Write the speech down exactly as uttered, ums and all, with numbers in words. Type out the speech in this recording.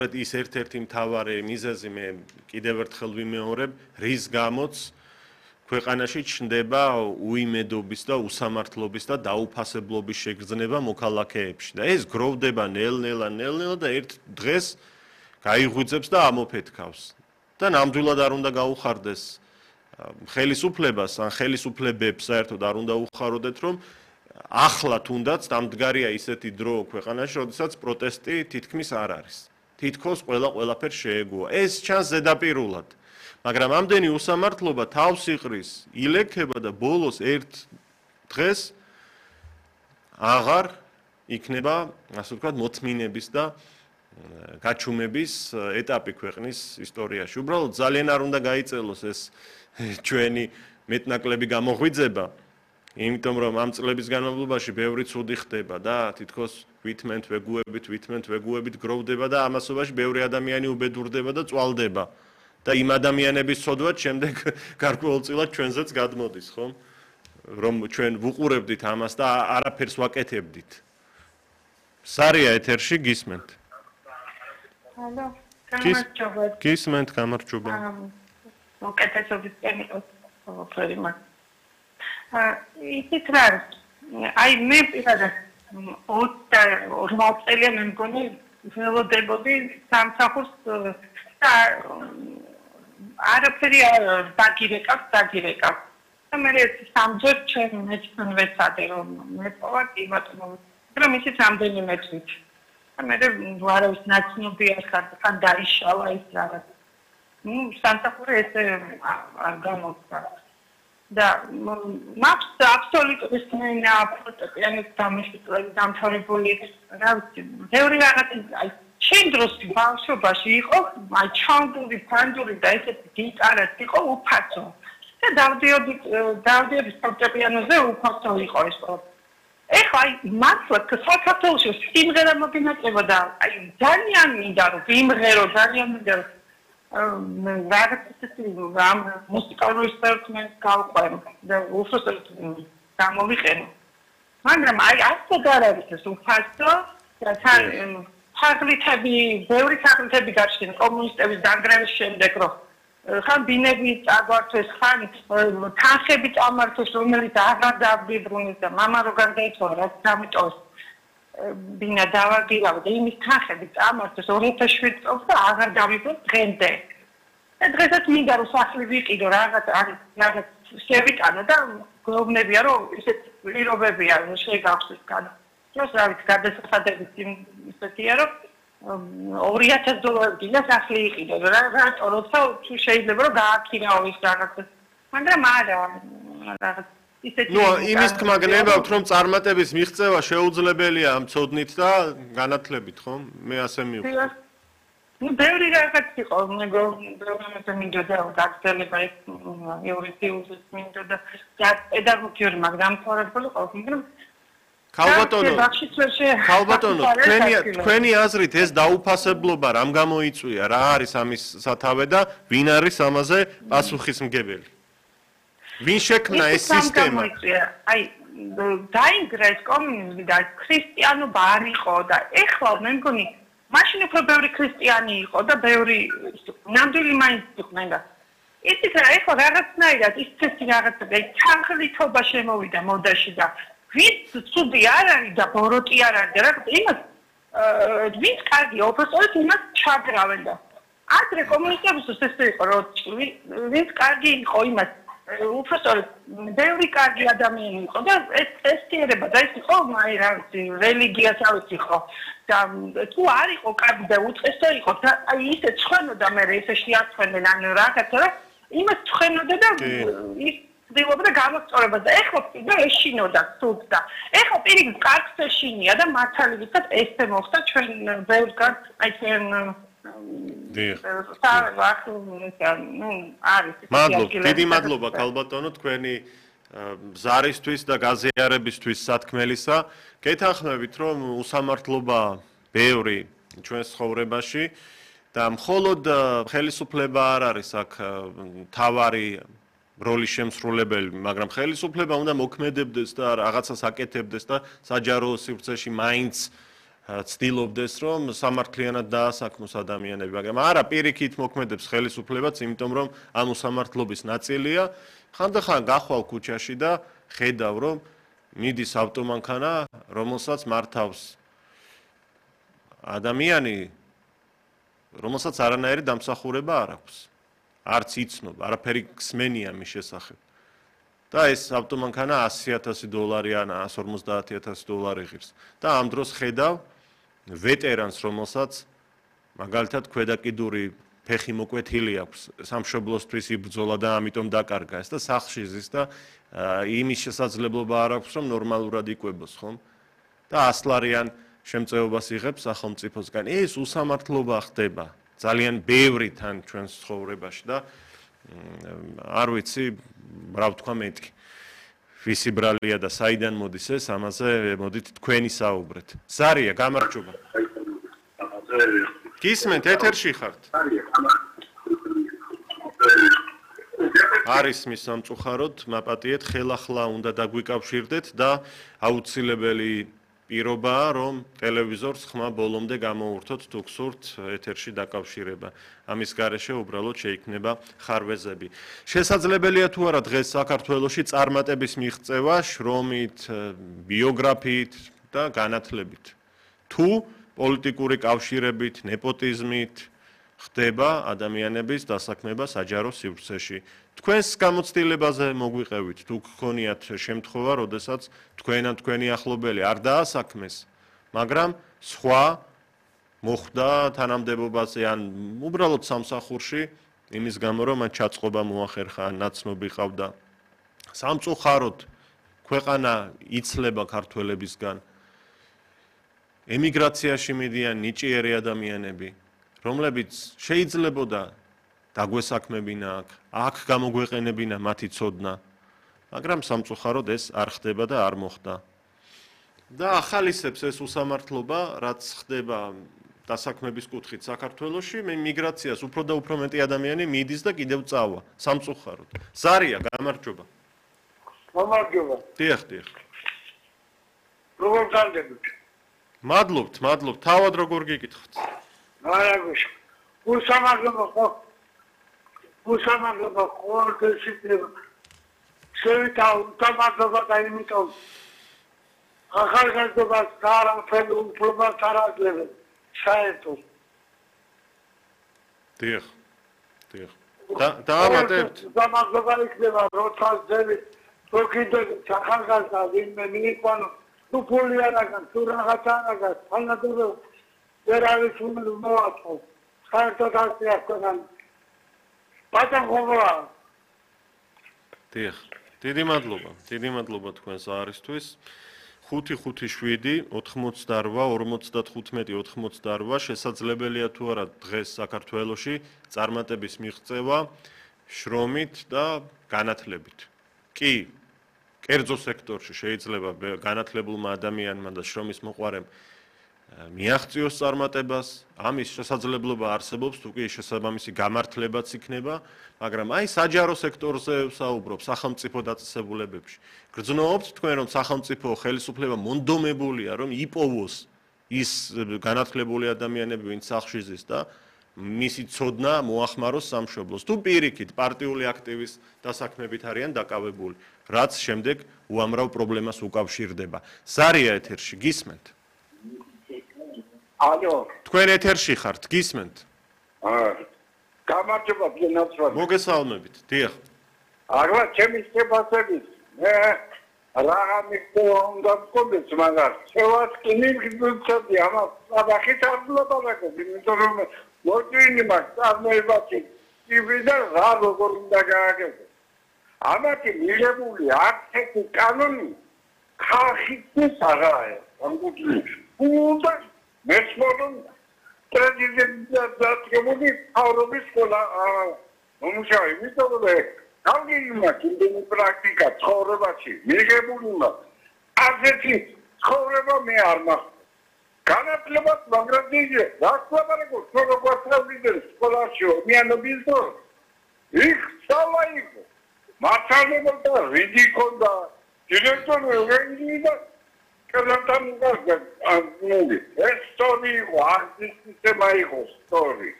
ის ერთ-ერთი მთავარი მიზეზი მე კიდევ ერთხელ ვიმეორებ, რის გამოც ქვეყანაში ჩნდება უიმედობის და უსამართლობის და დაუფასებლობის შეგრძნება მოქალაქეებში და ეს გროვდება ნელ-ნელა, ნელ-ნელა და ერთ დღეს გაიღვიძებს და ამოფეთქავს. და ნამდვილად არ უნდა გაუხარდეს ხელისუფლებას ან ხელისუფლებებს საერთოდ არ უნდა უხაროდეთ, რომ ახლა თუნდაც დამდგარია ისეთი დრო ქვეყანაში, როდესაც პროტესტი თითქმის არ არის. თითქოს ყველა ყველაფერს შეეგუა. ეს ჩანს ზედაპირულად. მაგრამ ამდენი უსამართლობა თავს იყრის, ილექება და ბოლოს ერთ დღეს აღარ იქნება, ასე ვთქვათ, მოთმინების და გაჩუმების ეტაპი ქვეყნის ისტორიაში. უბრალოდ ძალიან არ უნდა გაიწელოს ეს ჩვენი მეტნაკლები გამოღვიძება, იმიტომ რომ ამ წლების განმავლობაში ბევრი ცუდი ხდება და თითქოს ვითმენთ ვეგუებით, ვითმენთ ვეგუებით გროვდება და ამასობაში ბევრი ადამიანი უბედურდება და წვალდება. და იმ ადამიანების ცოდვაც შემდეგ გარკვეულწილად ჩვენზეც გადმოდის, ხომ? რომ ჩვენ ვუყურებდით ამას და არაფერს ვაკეთებდით. სარია ეთერში გისმენთ. Hello. გამარჯობა. გისმენთ, გამარჯობა. მოკეთესობის ტემის პრობლემა. აა ისიც რა არის? აი მე პირადად ოცდაორ წელია მე მგონი ველოდებოდი სამსახურს და არაფერი დაგირეკავს, დაგირეკავს. და მე სამჯერ ჩემ მეცნ ვეცადე რომ მეპოვა კი ბატონო. რომ ისიც რამდენიმე თვით. და მე ვარავის ნაცნობი არ ხარ, თან დაიშალა ის რაღაც. ნუ სამსახური ესე არ გამოდგა. და მაქვს აბსოლუტური სმენა ფოტოები დამშტილები დამთავრებული რა ვიცი ბევრი რაღაცა აი ჩემ დროს ბავშვობაში იყო აი ჩანდური ფანდური და ესეთი გიტარაც იყო უფასო და დავდიოდი დავდიოდი ფორტეპიანოზე უფასო იყო ეს ეხლა აი მართლა საქართველოს სიმღერა მოგინაწება და აი ძალიან მინდა რომ ვიმღერო ძალიან მინდა რომ რაღაც ისეთი რამ მუსიკალური ინსტრუმენტს გავყვერო და უბრალოდ გამოვიყენო. მაგრამ აი ასე არ არის ეს უფასო და თან თაღლითები, ბევრი თაღლითები გაჩნდა კომუნისტების დანგრევის შემდეგ, რომ ხან ბინები წაგვართვეს, ხან თანხები წამართვეს, რომელიც აღარ დააბრუნეს და მამა რო გარდაიცვალა, რაც დამიტოვეს ბინა დავაგირავა და იმის თანხები წამართვეს ორი ათას შვიდ წელს და აღარ დავიბრუნე დღემდე. და დღესაც მინდა რომ სახლი ვიყიდო რაღაც არის რაღაც შევიტანო და გეუბნებია რომ ისეთ პირობებია რომ შეგახსოვს გადა. დროს რა ვიცი გადასახადების ისეთია რომ ორი ათას დოლარი დინა სახლი იყიდო რა რატო როცა თუ შეიძლება რომ გააქირაო ის რაღაცა. მაგრამ არა რაღაც ისეთი ნუ იმის თქმა გნებავთ რომ წარმატების მიღწევა შეუძლებელია ამ ცოდნით და განათლებით, ხომ? მე ასე მივხვდი. ნუ ბევრი რაღაც იყო, მე გონიო მინდოდა გაგრძელება ეს ევროპის მინდოდა და პედაგოგიური მაგრამ თორებული ყოფილი, მაგრამ ქალბატონო, ქალბატონო, თქვენი თქვენი აზრით ეს დაუფასებლობა რამ გამოიწვია, რა არის ამის სათავე და ვინ არის ამაზე პასუხისმგებელი? ვინ შექმნა ეს სისტემა? აი დაინგრეს კომუნიზმი და ქრისტიანობა არ იყო და ეხლა მე მგონი მაშინ უფრო ბევრი ქრისტიანი იყო და ბევრი ნამდვილი მაინც იყვნენ და იცით რა ეხლა რაღაცნაირად ის წესი რაღაცა და თანხლითობა შემოვიდა მოდაში და ვინც ცუდი არ არის და ბოროტი არ არის და რაღაც იმას ვინც კარგი ოპოზიცია იმას ჩაგრავენ და ადრე კომუნისტებისთვის ესე იყო რომ ვინც კარგი იყო იმას უბრალოდ ბევრი კარგი ადამიანი იყო და ეს ტესტიერება და ის იყო აი რა ვიცი რელიგიას არ ვიცი ხო და თუ არ იყო კარგი და უწყესო იყო და აი ისე ცხენოდა მე ესე შეაცვენენ ანუ რაღაცა რა იმას ცხენოდა და ის დილობდა და გამოსწორება და ეხლა კიდე ეშინოდა სულ და ეხლა პირიქით კარგს ეშინია და მართალი ვთქვათ ესე მოხდა ჩვენ ბევრ კარგ აი ჩვენ მადლობა, დიდი მადლობა ქალბატონო თქვენი ზარისთვის და გაზიარებისთვის სათქმელისა. გეთანხმებით რომ უსამართლობა ბევრი ჩვენს ცხოვრებაში და მხოლოდ ხელისუფლება არ არის აქ თავარი როლის შემსრულებელი, მაგრამ ხელისუფლება უნდა მოქმედებდეს და რაღაცას აკეთებდეს და საჯარო სივრცეში მაინც ცდილობდეს რომ სამართლიანად დაასაქმოს ადამიანები, მაგრამ არა პირიქით მოქმედებს ხელისუფლებაც, იმიტომ რომ ამ უსამართლობის ნაწილია. ხანდახან გახვალ ქუჩაში და ხედავ რომ მიდის ავტომანქანა, რომელსაც მართავს ადამიანი, რომელსაც არანაირი დამსახურება არ აქვს. არც იცნობა, არაფერი გსმენია მის შესახებ. და ეს ავტომანქანა ასი ათასი დოლარი ან ასი ორმოცდაათი ათასი დოლარი ღირს. და ამ დროს ხედავ ვეტერანს, რომელსაც მაგალითად ქვედაკიდური ფეხი მოკვეთილი აქვს, სამშობლოსთვის იბრძოლა და ამიტომ დაკარგა ეს და სახლში ზის და იმის შესაძლებლობა არ აქვს, რომ ნორმალურად იკვებოს, ხომ? და ასლარიან შემწეობას იღებს სახელმწიფოსგან. ეს უსამართლობა ხდება ძალიან ბევრი თან ჩვენს ცხოვრებაში და არ ვიცი, რა ვთქვა მეტი. ვისი ბრალია და საიდან მოდის ეს, ამაზე მოდით თქვენი საუბრეთ. ზარია, გამარჯობა. გისმენთ, ეთერში ხართ? არის მის სამწუხაროდ, მაპატიეთ, ხელახლა უნდა დაგვიკავშირდეთ და აუცილებელი პირობაა, რომ ტელევიზორს ხმა ბოლომდე გამოურთოთ თუ გსურთ ეთერში დაკავშირება. ამის გარეშე უბრალოდ შეიქმნება ხარვეზები. შესაძლებელია თუ არა დღეს საქართველოში წარმატების მიღწევა შრომით, ბიოგრაფიით და განათლებით. თუ პოლიტიკური კავშირებით, ნეპოტიზმით ხდება ადამიანების დასაქმება საჯარო სივრცეში. თქვენს გამოცდილებაზე მოგვიყევით, თუ გქონიათ შემთხვევა, როდესაც თქვენ ან თქვენი ახლობელი არ დაასაქმეს, მაგრამ სხვა მოხდა თანამდებობაზე ან უბრალოდ სამსახურში, იმის გამო რომ მათ ჩაწყობა მოახერხა, ნაცნობი ყავდა. სამწუხაროდ ქვეყანა იცლება ქართველებისგან. ემიგრაციაში მიდიან ნიჭიერი ადამიანები, რომლებიც შეიძლებოდა დაგვესაქმებინა აქ, აქ გამოგვეყენებინა მათი ცოდნა, მაგრამ სამწუხაროდ ეს არ ხდება და არ მოხდა. და ახალისებს ეს უსამართლობა, რაც ხდება დასაქმების კუთხით საქართველოში, მიგრაციას უფრო და უფრო მეტი ადამიანი მიდის და კიდევ წავა, სამწუხაროდ. ზარია, გამარჯობა. გამარჯობა. დიახ, დიახ. როგორ განდებით? მადლობთ, მადლობთ. თავად როგორ გიკითხოთ? არა გუშ. უსამართლობა ხო? უსამართლობა ყოველთვის იქნება. შევიდა უსამართლობა და იმიტომ ახალგაზრდობას არაფერი უფლებას არ აძლევენ საერთოდ. დიახ. დიახ. და დაამატებთ. უსამართლობა იქნება, როცა ძებით თუ კიდევ ახალგაზრდა ვინმე მიიყვანო, თუ ფული არ აქვს, თუ რაღაცა არ აქვს, თანადროულად ვერ არის უნდა მოაწყო. საერთოდ ასე ახლა პატაღობა. დიახ. დიდი მადლობა. დიდი მადლობა თქვენს არისთვის. ხუთი ხუთი შვიდი ოთხმოცდაორვა ორმოცდათხუთმეტი ოთხმოცდაორვა შესაძლებელია თუ არა დღეს საქართველოში წარმატების მიღწევა შრომით და განათლებით. კი, კერძო სექტორში შეიძლება განათლებულმა ადამიანმა და შრომის მოყვარემ მიაღწიოს წარმატებას, ამის შესაძლებლობა არსებობს, თუ კი შესაბამისი გამართლებაც იქნება, მაგრამ აი საჯარო სექტორზე ვსაუბრობ, სახელმწიფო დაწესებულებებში. გრძნობთ თქვენ რომ სახელმწიფო ხელისუფლება მონდომებულია რომ იპოვოს ის განათლებული ადამიანები, ვინც სახლში ზის და მისი ცოდნა მოახმაროს სამშობლოს. თუ პირიქით პარტიული აქტივის დასაქმებით არიან დაკავებული, რაც შემდეგ უამრავ პრობლემას უკავშირდება. ზარია ეთერში, გისმენთ? ალო. თქვენ ეთერში ხართ, გისმენთ? აა. გამარჯობა, ბინაცვარი. მოგესალმებით, დიახ. აღარ ჩემი შეფასებით. მე რაღა მიხდება უნდა მქონდეს, მაგრამ შევას კი მიგწოდი ამას საბახით არ ვლაპარაკო, იმიტომ რომ მოწინი მაქვს წარმოებაში. იბიდა რა როგორ უნდა გააკეთო. ამათი მიღებული აქტი კანონი ხალხის აღაა. ამგუჭი. უნდა მესმოდონ პრეზიდენტის დაწესებული აურობის სკოლა მომუშავე მიწოდე გავგიმა კიდევ პრაქტიკა ცხოვრებაში მიღებული მაქვს ასეთი ცხოვრება მე არ მაქვს განათლება მაგრამ დიდი რასლაპარაკო როგორ წავიდე სკოლაში მიანობის დრო იქ სალაიკო მართალობა და რიდი ქონდა დირექტორი რენგიდა კაცთან უგავდა ამ ნული ეს სტორი იყო არ ის სისტემა იყო სტორი